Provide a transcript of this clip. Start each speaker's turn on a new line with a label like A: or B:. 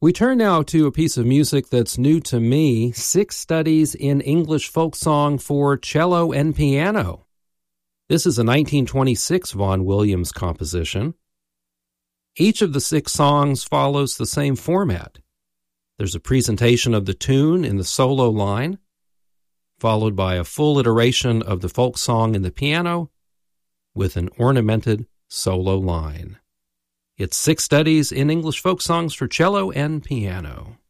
A: We turn now to a piece of music that's new to me, 6 Studies in English Folk Song for Cello and Piano. This is a 1926 Vaughan Williams composition. Each of the 6 songs follows the same format. There's a presentation of the tune in the solo line, followed by a full iteration of the folk song in the piano, with an ornamented solo line. It's 6 Studies in English Folk Songs for Cello and Piano.